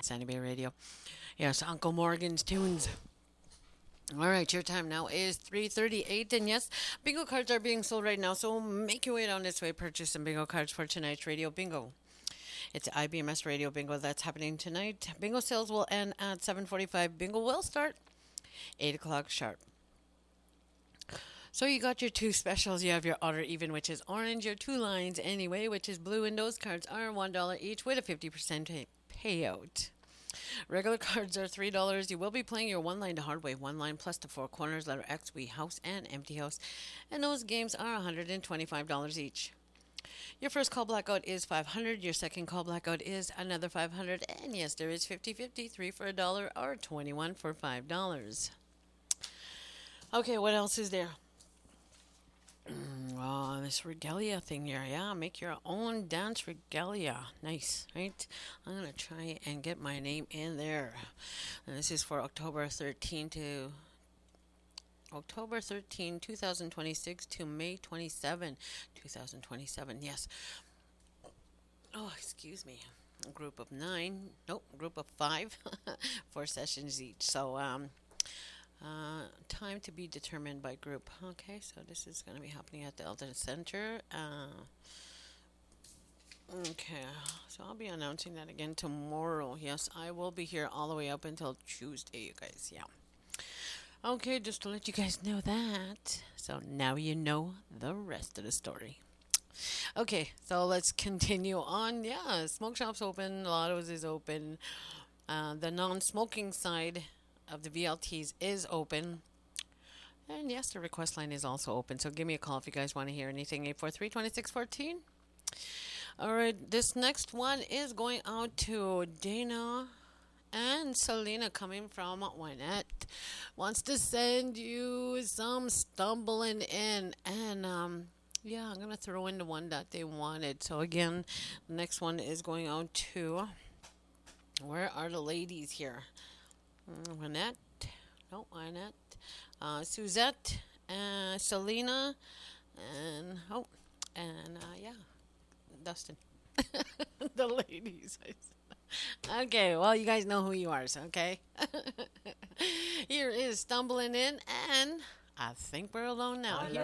Sandy Bay Radio. Yes, Uncle Morgan's Tunes. All right, your time now is 3:38, and yes, bingo cards are being sold right now, so make your way down this way, purchase some bingo cards for tonight's radio bingo. It's IBMS Radio Bingo that's happening tonight. Bingo sales will end at 7:45. Bingo will start 8 o'clock sharp. So you got your two specials. You have your odd or even, which is orange, your two lines anyway, which is blue, and those cards are $1 each with a 50% payout. Regular cards are $3. You will be playing your one line to hard way, one line plus the four corners, letter X, we house, and empty house. And those games are $125 each. Your first call blackout is 500. Your second call blackout is another 500. And yes, there is 50-50, 3 for $1 or 21 for $5. Okay, what else is there? Oh, this regalia thing here. Yeah, make your own dance regalia. Nice, right? I'm going to try and get my name in there. And this is for October 13, 2026 to May 27, 2027. Yes. Oh, excuse me. A group of 9. Nope, group of 5. 4 sessions each. So, time to be determined by group. Okay, so this is going to be happening at the Elton Center. Okay, so I'll be announcing that again tomorrow. Yes, I will be here all the way up until Tuesday, you guys. Yeah. Okay, just to let you guys know that. So now you know the rest of the story. Okay, so let's continue on. Yeah, smoke shop's open. Lotto's is open. The non-smoking side of the VLTs is open. And yes, the request line is also open. So give me a call if you guys want to hear anything. 843-2614. All right, this next one is going out to Dana and Selena, coming from Wynette. Wants to send you some stumbling in. And yeah, I'm going to throw in the one that they wanted. So again, the next one is going out to, where are the ladies here? Wynette. No, Wynette. Suzette, Selena, and yeah, Dustin. The ladies. Okay, well, you guys know who you are, so okay. Here is Stumbling In, and I think we're alone now. Here